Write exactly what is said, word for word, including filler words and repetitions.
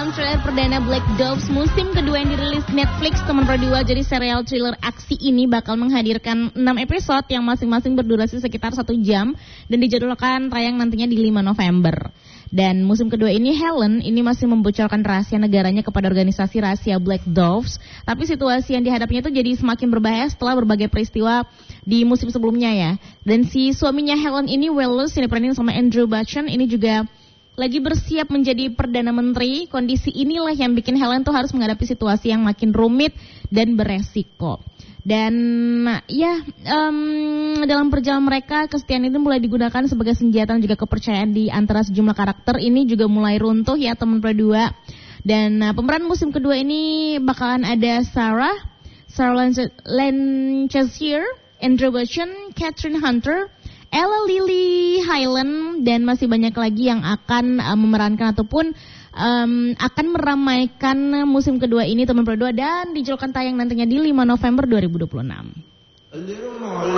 film trailer perdana Black Doves musim kedua yang dirilis Netflix teman berdua. Jadi serial thriller aksi ini bakal menghadirkan enam episode yang masing-masing berdurasi sekitar satu jam dan dijadwalkan tayang nantinya di lima November. Dan musim kedua ini Helen ini masih membocorkan rahasia negaranya kepada organisasi rahasia Black Doves. Tapi situasi yang dihadapinya itu jadi semakin berbahaya setelah berbagai peristiwa di musim sebelumnya ya. Dan si suaminya Helen ini, Wallace, yang diperanin sama Andrew Bachchan, ini juga lagi bersiap menjadi Perdana Menteri. Kondisi inilah yang bikin Helen tuh harus menghadapi situasi yang makin rumit dan beresiko. Dan ya um, dalam perjalanan mereka, kesetiaan itu mulai digunakan sebagai senjata dan juga kepercayaan di antara sejumlah karakter ini juga mulai runtuh ya teman berdua. Dan uh, pemeran musim kedua ini bakalan ada Sarah, Sarah Lancashire, Andrew Bachchan, Catherine Hunter, Ella Lily Highland, dan masih banyak lagi yang akan uh, memerankan ataupun um, akan meramaikan musim kedua ini teman berdua dan dijadwalkan tayang nantinya di lima November dua ribu dua puluh enam.